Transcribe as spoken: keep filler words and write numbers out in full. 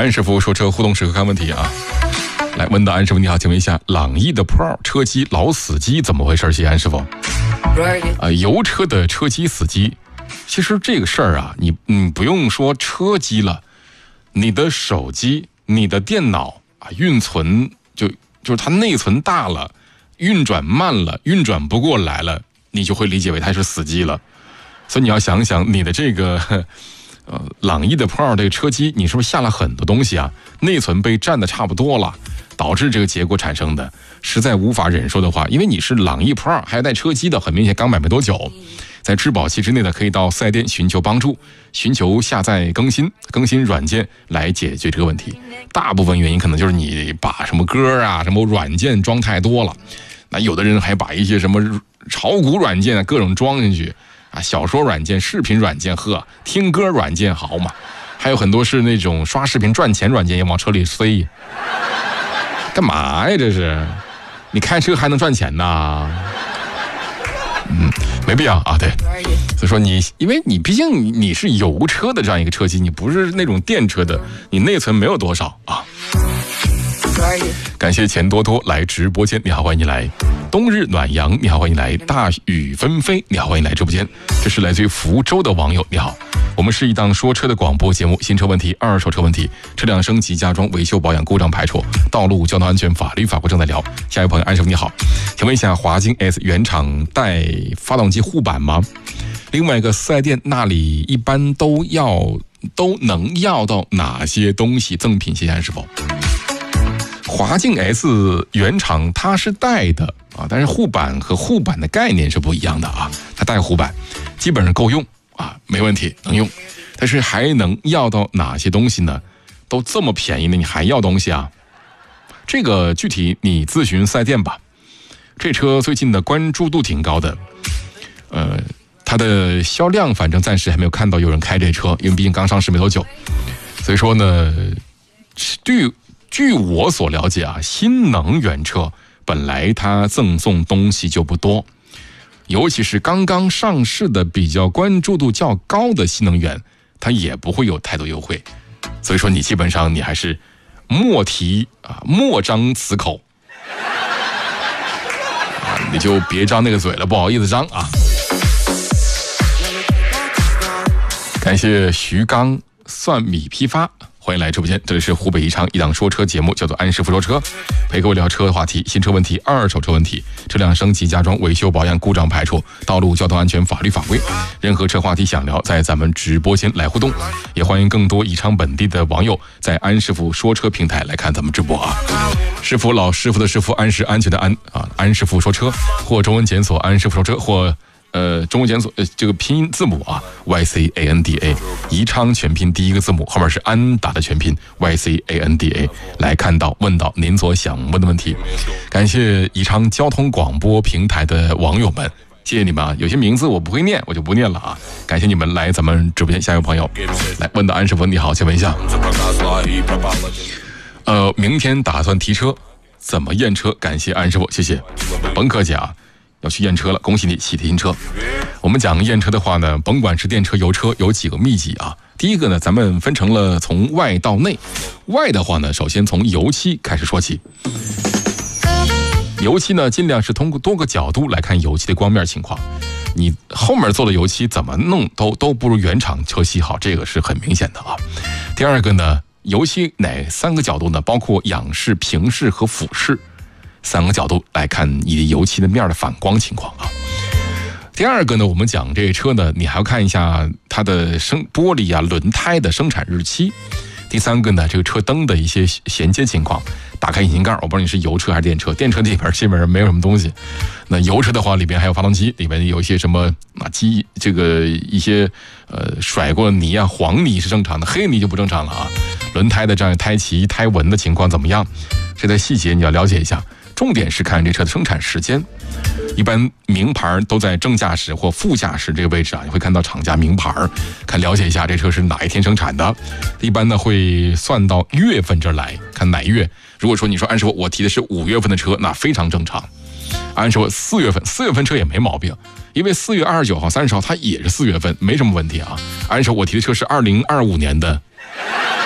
安师傅说车互动时刻看问题啊，来问到安师傅你好，请问一下，朗逸的 Pro 车机老死机怎么回事？谢谢安师傅。啊，油车的车机死机，其实这个事儿啊，你你不用说车机了，你的手机、你的电脑啊，运存就就是它内存大了，运转慢了，运转不过来了，你就会理解为它是死机了。所以你要想想你的这个。呃，朗逸的 Pro 这个车机，你是不是下了很多东西啊？内存被占的差不多了，导致这个结果产生的，实在无法忍受的话，因为你是朗逸 Pro 还带车机的，很明显刚买没多久，在质保期之内呢，可以到四 S 店寻求帮助，寻求下载更新更新软件来解决这个问题。大部分原因可能就是你把什么歌啊、什么软件装太多了，那有的人还把一些什么炒股软件啊各种装进去。啊，小说软件、视频软件，呵，听歌软件好嘛，还有很多是那种刷视频赚钱软件也往车里塞，干嘛呀？这是，你开车还能赚钱呐？嗯，没必要啊。对，所以说你，因为你毕竟你是油车的这样一个车机，你不是那种电车的，你内存没有多少啊。感谢钱多多来直播间，你好，欢迎你来。冬日暖阳，你好，欢迎来。大雨纷飞，你好，欢迎来直播间。这是来自于福州的网友，你好。我们是一档说车的广播节目，新车问题、二手车问题、车辆升级加装、维修保养、故障排除、道路交通安全、法律法规正在聊。下一位朋友安师傅你好，请问一下，华金 S 原厂带发动机护板吗？另外一个四 S 店那里一般都要都能要到哪些东西赠品？谢谢安师傅。华劲 S 原厂它是带的啊，但是护板和护板的概念是不一样的啊。它带护板基本上够用啊，没问题能用，但是还能要到哪些东西呢？都这么便宜了，你还要东西啊？这个具体你咨询四 S 店吧。这车最近的关注度挺高的，呃，它的销量反正暂时还没有看到有人开这车，因为毕竟刚上市没多久，所以说呢，据据我所了解啊，新能源车本来它赠送东西就不多，尤其是刚刚上市的比较关注度较高的新能源，它也不会有太多优惠。所以说你基本上你还是莫提啊，莫张此口啊，你就别张那个嘴了，不好意思张啊。感谢徐刚蒜米批发。欢迎来直播间，这里是湖北宜昌一档说车节目，叫做安师傅说车，陪各位聊车的话题，新车问题、二手车问题、车辆升级加装、维修保养、故障排除、道路交通安全、法律法规，任何车话题想聊，在咱们直播间来互动。也欢迎更多宜昌本地的网友在安师傅说车平台来看咱们直播啊。师傅老师傅的师傅，安是安全的安啊，安师傅说车，或中文检索安师傅说车，或呃，中文检索呃这个拼音字母啊 ，Y C A N D A， 宜昌全拼第一个字母后面是安达的全拼 Y C A N D A， 来看到问到您所想问的问题。感谢宜昌交通广播平台的网友们，谢谢你们啊！有些名字我不会念，我就不念了啊。感谢你们来咱们直播间，下一位朋友来问到安师傅你好，请问一下，呃，明天打算提车，怎么验车？感谢安师傅，谢谢，甭客气啊。要去验车了，恭喜你喜提新车。我们讲验车的话呢，甭管是电车、油车，有几个秘籍啊。第一个呢，咱们分成了从外到内。外的话呢，首先从油漆开始说起。油漆呢，尽量是通过多个角度来看油漆的光面情况。你后面做的油漆怎么弄都都不如原厂车漆好，这个是很明显的啊。第二个呢，油漆哪三个角度呢？包括仰视、平视和俯视。三个角度来看你的油漆的面的反光情况啊。第二个呢，我们讲这车呢，你还要看一下它的生玻璃啊、轮胎的生产日期。第三个呢，这个车灯的一些衔接情况。打开引擎盖，我不知道你是油车还是电车，电车里边基本上没有什么东西。那油车的话，里边还有发动机，里面有一些什么啊机，这个一些呃甩过泥啊，黄泥是正常的，黑泥就不正常了啊。轮胎的这样胎旗、胎纹的情况怎么样？这在细节你要了解一下。重点是看这车的生产时间，一般名牌都在正驾驶或副驾驶这个位置啊，你会看到厂家名牌，看了解一下这车是哪一天生产的。一般呢会算到月份这儿来看哪月。如果说你说安师傅我提的是五月份的车，那非常正常。安师傅四月份，四月份车也没毛病，因为四月二十九号、三十号它也是四月份，没什么问题啊。安师傅我提的车是二零二五年的。